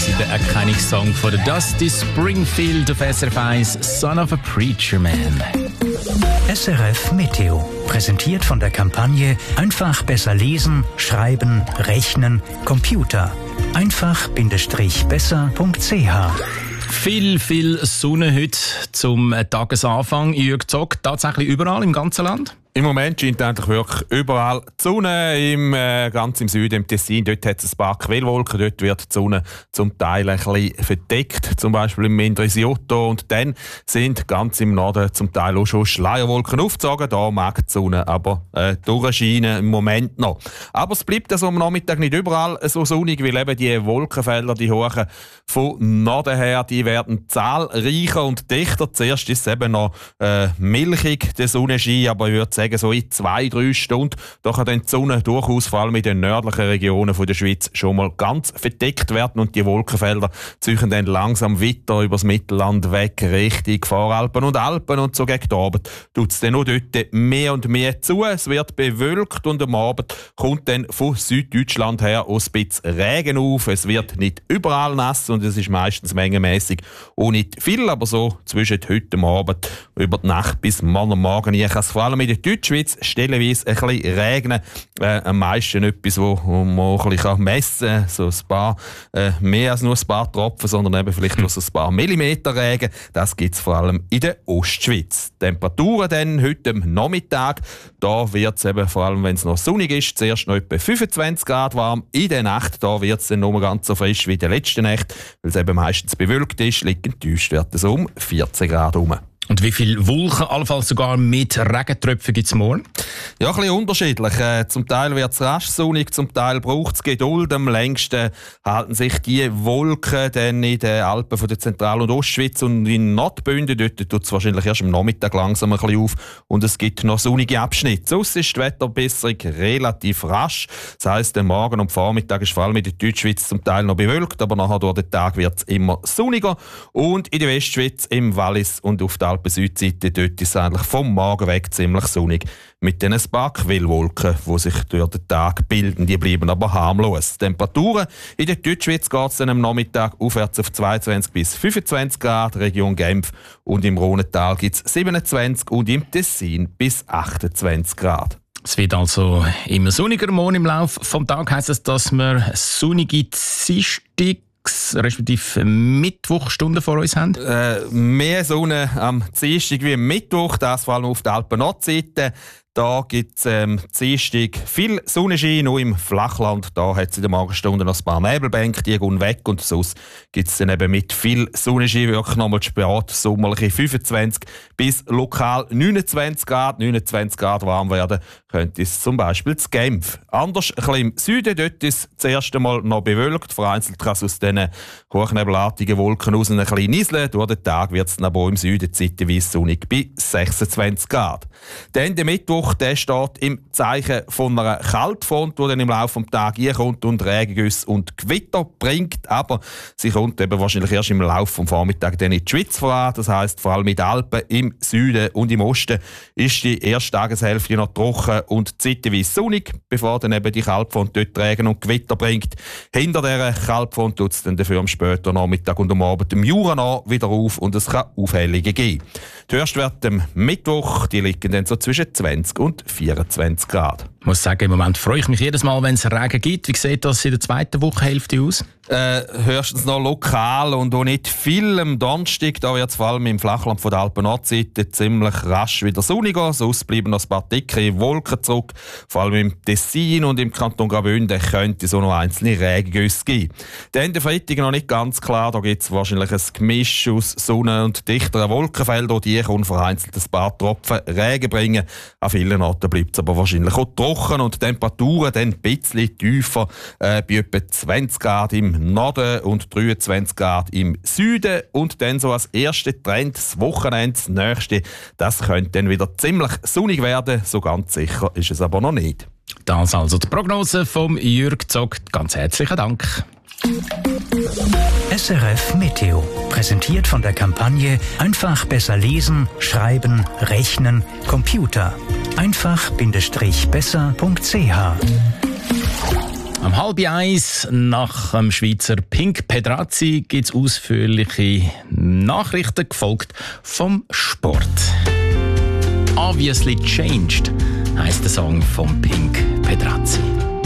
der Erkennungssong von der Dusty Springfield auf SRF 1, Son of a Preacher Man. SRF Meteo. Präsentiert von der Kampagne Einfach besser lesen, schreiben, rechnen, Computer. einfach-besser.ch. Viel Sonne heute zum Tagesanfang. Jürg Zock, tatsächlich überall im ganzen Land? Im Moment scheint eigentlich wirklich überall die Sonne, ganz im Süden, im Tessin. Dort hat es ein paar Quellwolken, dort wird die Sonne zum Teil ein bisschen verdeckt, zum Beispiel im Mendrisiotto. Und dann sind ganz im Norden zum Teil auch schon Schleierwolken aufgezogen. Da mag die Sonne aber durchscheinen im Moment noch. Aber es bleibt also am Nachmittag nicht überall so sonnig, weil eben die Wolkenfelder, die hohen von Norden her, die werden zahlreicher und dichter. Zuerst ist es eben noch milchig, der Sonnenschein, aber ich würde sagen, so in 2-3 Stunden, da kann dann die Sonne durchaus vor allem in den nördlichen Regionen der Schweiz schon mal ganz verdeckt werden und die Wolkenfelder ziehen dann langsam weiter über das Mittelland weg, Richtung Voralpen und Alpen, und so gegen Abend tut es dann auch dort mehr und mehr zu. Es wird bewölkt und am Abend kommt dann von Süddeutschland her auch ein bisschen Regen auf. Es wird nicht überall nass und es ist meistens mengenmäßig auch nicht viel, aber so zwischen heute und Abend über die Nacht bis morgen am Morgen. Ich kann es vor allem in der Deutschschweiz stellenweise ein bisschen regnen. Am meisten etwas, wo man ein bisschen messen kann. So ein paar, mehr als nur ein paar Tropfen, sondern eben vielleicht nur so ein paar Millimeter Regen. Das gibt es vor allem in der Ostschweiz. Temperaturen dann heute am Nachmittag. Da wird es eben, vor allem wenn es noch sonnig ist, zuerst noch etwa 25 Grad warm. In der Nacht da wird es dann nur ganz so frisch wie in der letzten Nacht, weil es eben meistens bewölkt ist, liegt enttäuscht wird es um 14 Grad herum. Und wie viele Wolken, allenfalls sogar mit Regentröpfen, gibt es morgen? Ja, ein bisschen unterschiedlich. Zum Teil wird es rasch sonnig, zum Teil braucht es Geduld. Am längsten halten sich die Wolken dann in den Alpen von der Zentral- und Ostschweiz und in Nordbünden. Dort tut es wahrscheinlich erst am Nachmittag langsam ein bisschen auf und es gibt noch sonnige Abschnitte. Sonst ist die Wetterbesserung relativ rasch. Das heisst, der Morgen und Vormittag ist vor allem in der Deutschschweiz zum Teil noch bewölkt, aber nachher durch den Tag wird es immer sonniger. Und in der Westschweiz, im Wallis und auf der Alpen-Südseite, dort ist es eigentlich vom Morgen weg ziemlich sonnig. Mit den paar Quellwolken, die sich durch den Tag bilden, die bleiben aber harmlos. Die Temperaturen in der Deutschschweiz geht es am Nachmittag aufwärts auf 22 bis 25 Grad, Region Genf, und im Rhonental gibt es 27 und im Tessin bis 28 Grad. Es wird also immer sonniger morgen im Laufe des Tages. Heisst das, dass wir sonnige Dienstag respektive Mittwochstunden vor uns haben? Mehr Sonne am Dienstag wie am Mittwoch, das vor allem auf der Alpen-Nordseite. Da gibt es Dienstag viel Sonnenschein, nur im Flachland. Da hat es in der Morgenstunde noch ein paar Nebelbänke, die gehen weg. Und sonst gibt es dann eben mit viel Sonnenschein wirklich nochmal spät sommerliche 25 bis lokal 29 Grad. 29 Grad warm werden könnte es zum Beispiel zu Genf. Anders ein bisschen im Süden, dort ist es das erste Mal noch bewölkt. Vereinzelt kann es aus diesen hochnebelartigen Wolken raus ein bisschen nieseln. Durch den Tag wird es dann aber im Süden zeitweise sonnig bei 26 Grad. Dann der Mittwoch, der steht im Zeichen von einer Kaltfront, die dann im Laufe des Tages reinkommt und Regengüsse und Gewitter bringt. Aber sie kommt eben wahrscheinlich erst im Laufe des Vormittags dann in die Schweiz voran. Das heisst, vor allem in den Alpen, im Süden und im Osten ist die erste Tageshälfte noch trocken und zeitweise sonnig, bevor dann eben die Kaltfront dort Regen und Gewitter bringt. Hinter dieser Kaltfront tut es dann dafür am späten Nachmittag und am Abend im Jura noch wieder auf und es kann Aufhellungen geben. Die Höchstwerte am Mittwoch, die liegen dann so zwischen 20 und 24 Grad. Ich muss sagen, im Moment freue ich mich jedes Mal, wenn es Regen gibt. Wie sieht das in der zweiten Wochenhälfte aus? Höchstens noch lokal und auch nicht viel. Am Donnerstag, da wird es vor allem im Flachland von der Alpen-Nordseite ziemlich rasch wieder sonniger. Sonst bleiben noch ein paar dicke Wolken zurück. Vor allem im Tessin und im Kanton Graubünden könnte es auch noch einzelne Regengüsse geben. Dann der Freitag noch nicht ganz klar. Da gibt es wahrscheinlich ein Gemisch aus Sonne und dichteren Wolkenfeldern. Die können vereinzelt ein paar Tropfen Regen bringen. An vielen Orten bleibt es aber wahrscheinlich auch trocken und die Temperaturen dann ein bisschen tiefer, bei etwa 20 Grad im Norden und 23 Grad im Süden. Und dann so als erster Trend, das Wochenende, das nächste, das könnte dann wieder ziemlich sonnig werden. So ganz sicher ist es aber noch nicht. Das also die Prognose vom Jürg Zock. Ganz herzlichen Dank. SRF Meteo. Präsentiert von der Kampagne Einfach besser lesen, schreiben, rechnen, Computer. einfach-besser.ch. Am 12:30 nach dem Schweizer Pink Pedrazzi gibt es ausführliche Nachrichten, gefolgt vom Sport. «Obviously Changed» heisst der Song von Pink Pedrazzi.